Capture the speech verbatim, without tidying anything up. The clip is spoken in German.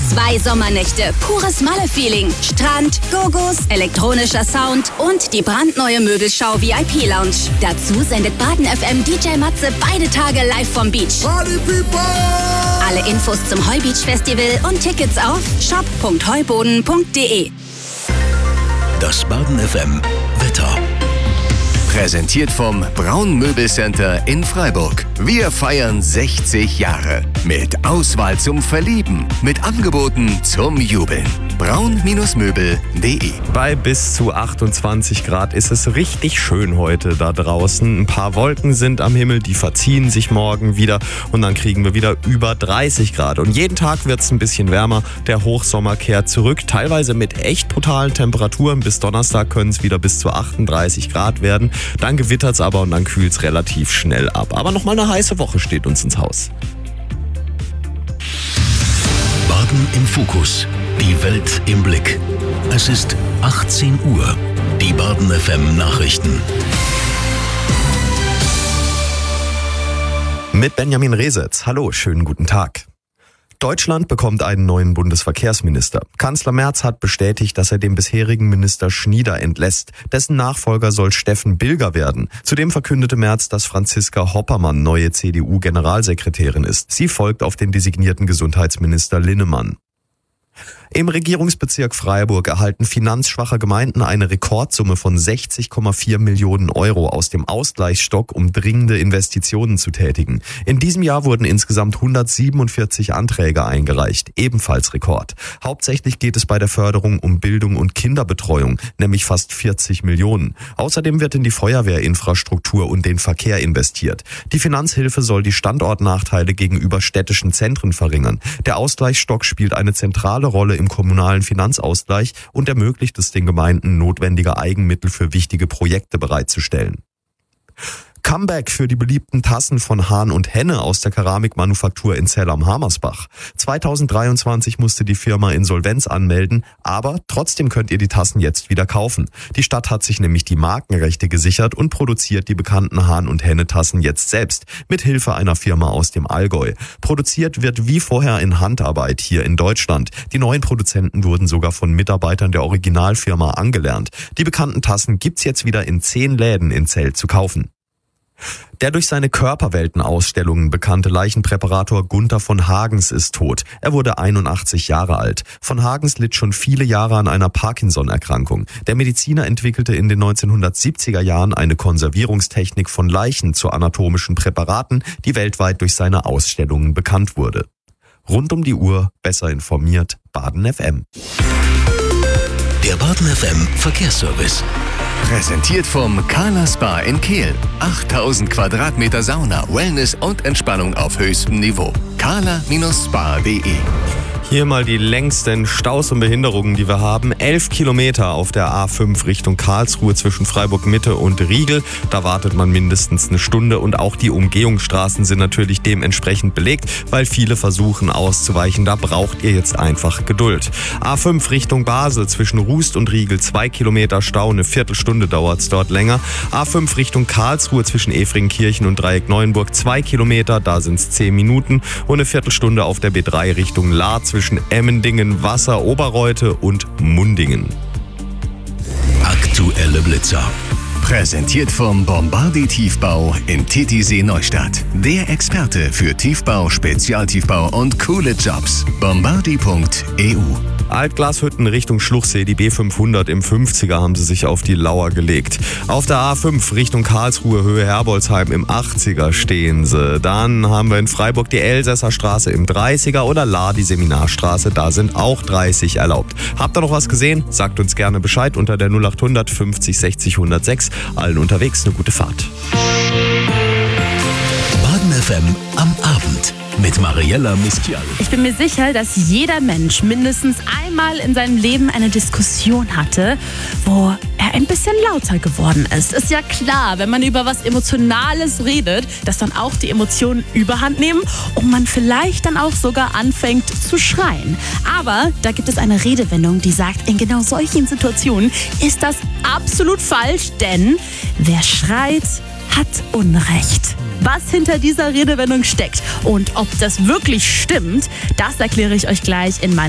Zwei Sommernächte, pures Malle-Feeling, Strand, Gogos, elektronischer Sound und die brandneue Möbelschau V I P-Lounge. Dazu sendet Baden F M D J Matze beide Tage live vom Beach. Party People! Alle Infos zum Heubeach Festival und Tickets auf shop punkt heuboden punkt de. Das Baden F M Wetter. Präsentiert vom Braun Möbelcenter in Freiburg. Wir feiern sechzig Jahre. Mit Auswahl zum Verlieben. Mit Angeboten zum Jubeln. braun Möbel punkt de. Bei bis zu achtundzwanzig Grad ist es richtig schön heute da draußen. Ein paar Wolken sind am Himmel, die verziehen sich morgen wieder und dann kriegen wir wieder über dreißig Grad. Und jeden Tag wird es ein bisschen wärmer. Der Hochsommer kehrt zurück, teilweise mit echt brutalen Temperaturen. Bis Donnerstag können es wieder bis zu achtunddreißig Grad werden. Dann gewittert es aber und dann kühlt es relativ schnell ab. Aber nochmal eine heiße Woche steht uns ins Haus. Baden im Fokus. Die Welt im Blick. Es ist achtzehn Uhr. Die Baden F M Nachrichten. Mit Benjamin Resetz. Hallo, schönen guten Tag. Deutschland bekommt einen neuen Bundesverkehrsminister. Kanzler Merz hat bestätigt, dass er den bisherigen Minister Schnieder entlässt. Dessen Nachfolger soll Steffen Bilger werden. Zudem verkündete Merz, dass Franziska Hoppermann neue C D U-Generalsekretärin ist. Sie folgt auf den designierten Gesundheitsminister Linnemann. Im Regierungsbezirk Freiburg erhalten finanzschwache Gemeinden eine Rekordsumme von sechzig Komma vier Millionen Euro aus dem Ausgleichsstock, um dringende Investitionen zu tätigen. In diesem Jahr wurden insgesamt hundertsiebenundvierzig Anträge eingereicht, ebenfalls Rekord. Hauptsächlich geht es bei der Förderung um Bildung und Kinderbetreuung, nämlich fast vierzig Millionen. Außerdem wird in die Feuerwehrinfrastruktur und den Verkehr investiert. Die Finanzhilfe soll die Standortnachteile gegenüber städtischen Zentren verringern. Der Ausgleichsstock spielt eine zentrale Rolle im kommunalen Finanzausgleich und ermöglicht es den Gemeinden, notwendige Eigenmittel für wichtige Projekte bereitzustellen. Comeback für die beliebten Tassen von Hahn und Henne aus der Keramikmanufaktur in Zell am Hamersbach. zweitausenddreiundzwanzig musste die Firma Insolvenz anmelden, aber trotzdem könnt ihr die Tassen jetzt wieder kaufen. Die Stadt hat sich nämlich die Markenrechte gesichert und produziert die bekannten Hahn und Henne Tassen jetzt selbst, mit Hilfe einer Firma aus dem Allgäu. Produziert wird wie vorher in Handarbeit hier in Deutschland. Die neuen Produzenten wurden sogar von Mitarbeitern der Originalfirma angelernt. Die bekannten Tassen gibt's jetzt wieder in zehn Läden in Zell zu kaufen. Der durch seine Körperwelten-Ausstellungen bekannte Leichenpräparator Gunther von Hagens ist tot. Er wurde einundachtzig Jahre alt. Von Hagens litt schon viele Jahre an einer Parkinson-Erkrankung. Der Mediziner entwickelte in den neunzehnhundertsiebziger Jahren eine Konservierungstechnik von Leichen zu anatomischen Präparaten, die weltweit durch seine Ausstellungen bekannt wurde. Rund um die Uhr, besser informiert, Baden F M. Der Baden F M Verkehrsservice. Präsentiert vom Carla Spa in Kehl. achttausend Quadratmeter Sauna, Wellness und Entspannung auf höchstem Niveau. carla Spa punkt de. Hier mal die längsten Staus und Behinderungen, die wir haben. Elf Kilometer auf der A fünf Richtung Karlsruhe zwischen Freiburg Mitte und Riegel. Da wartet man mindestens eine Stunde und auch die Umgehungsstraßen sind natürlich dementsprechend belegt, weil viele versuchen auszuweichen. Da braucht ihr jetzt einfach Geduld. A fünf Richtung Basel zwischen Rust und Riegel zwei Kilometer Stau. Eine Viertelstunde dauert es dort länger. A fünf Richtung Karlsruhe zwischen Efringkirchen und Dreieck Neuenburg zwei Kilometer. Da sind es zehn Minuten. Und eine Viertelstunde auf der B drei Richtung Lahr zwischen zwischen Emmendingen, Wasser, Oberreute und Mundingen. Aktuelle Blitzer. Präsentiert vom Bombardi Tiefbau in Titisee Neustadt. Der Experte für Tiefbau, Spezialtiefbau und coole Jobs. bombardi punkt e u. Altglashütten Richtung Schluchsee, die B fünfhundert im fünfziger haben sie sich auf die Lauer gelegt. Auf der A fünf Richtung Karlsruhe, Höhe Herbolzheim im achtziger stehen sie. Dann haben wir in Freiburg die Elsässer Straße im dreißiger oder Lahr die Seminarstraße, da sind auch dreißig erlaubt. Habt ihr noch was gesehen? Sagt uns gerne Bescheid unter der null achthundert fünfzig sechzig hundertsechs. Allen unterwegs eine gute Fahrt. Baden F M am Abend mit Mariella Miskial. Ich bin mir sicher, dass jeder Mensch mindestens einmal in seinem Leben eine Diskussion hatte, wo er ein bisschen lauter geworden ist. Ist ja klar, wenn man über was Emotionales redet, dass dann auch die Emotionen überhand nehmen und man vielleicht dann auch sogar anfängt zu schreien. Aber da gibt es eine Redewendung, die sagt, in genau solchen Situationen ist das absolut falsch, denn wer schreit, hat Unrecht. Was hinter dieser Redewendung steckt und ob das wirklich stimmt, das erkläre ich euch gleich in meinem